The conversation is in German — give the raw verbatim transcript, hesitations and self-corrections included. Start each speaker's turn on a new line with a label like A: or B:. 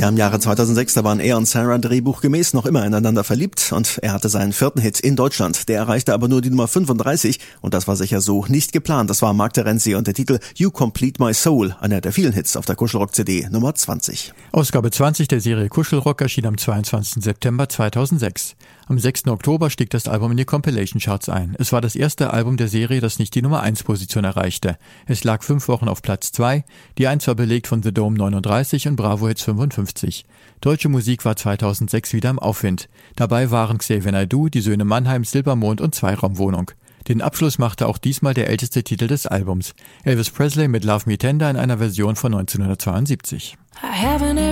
A: Ja, im Jahre zweitausendsechs, da waren er und Sarah drehbuchgemäß noch immer ineinander verliebt und er hatte seinen vierten Hit in Deutschland. Der erreichte aber nur die Nummer fünfunddreißig und das war sicher so nicht geplant. Das war Mark Terenzi und der Titel You Complete My Soul, einer der vielen Hits auf der Kuschelrock-C D Nummer zwanzig.
B: Ausgabe zwanzig der Serie Kuschelrock erschien am zweiundzwanzigsten September zweitausendsechs. Am sechsten Oktober stieg das Album in die Compilation-Charts ein. Es war das erste Album der Serie, das nicht die Nummer eins Position erreichte. Es lag fünf Wochen auf Platz zwei, die eins war belegt von The Dome neununddreißig und Bravo Hits fünfundfünfzig. Deutsche Musik war zweitausendsechs wieder im Aufwind. Dabei waren Xavier Naidoo, Die Söhne Mannheim, Silbermond und Zweiraumwohnung. Den Abschluss machte auch diesmal der älteste Titel des Albums. Elvis Presley mit Love Me Tender in einer Version von neunzehnhundertzweiundsiebzig.